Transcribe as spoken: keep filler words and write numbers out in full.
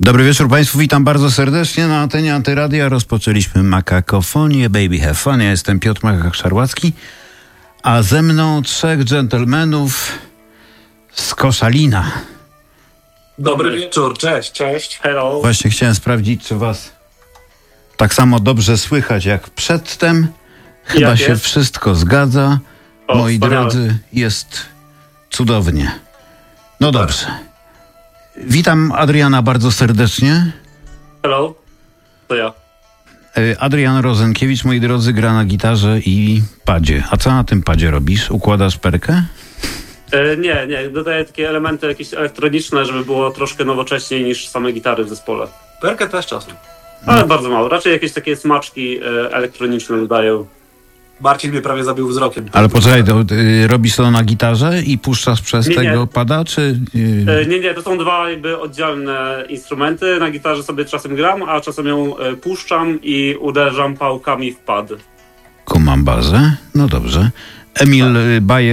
Dobry wieczór Państwu, witam bardzo serdecznie na antenie Antyradia. Rozpoczęliśmy Makakofonię, Baby Have Fun. Ja jestem Piotr Makak-Szarłacki, a ze mną trzech dżentelmenów z Koszalina. Dobry wieczór, cześć, cześć, hello. Właśnie chciałem sprawdzić, czy was tak samo dobrze słychać jak przedtem. Chyba Jak się jest? wszystko zgadza. O, Moi wspaniale. drodzy, jest cudownie. No dobrze. Witam Adriana bardzo serdecznie. Hello, to ja. E, Adrian Rozenkiewicz, moi drodzy, gra na gitarze i padzie. A co na tym padzie robisz? Układasz perkę? E, nie, nie, dodaję takie elementy jakieś elektroniczne, żeby było troszkę nowocześniej niż same gitary w zespole. Perkę też czasem. Ale No. bardzo mało, raczej jakieś takie smaczki e, elektroniczne dodają. Marcin mnie prawie zabił wzrokiem. Ale poczekaj, to, y, robisz to na gitarze i puszczasz przez Nie, nie. tego pada, czy... Y... E, nie, nie, to są dwa jakby oddzielne instrumenty. Na gitarze sobie czasem gram, a czasem ją e, puszczam i uderzam pałkami w pad. Kumam bazę? No dobrze. Emil y, Bajer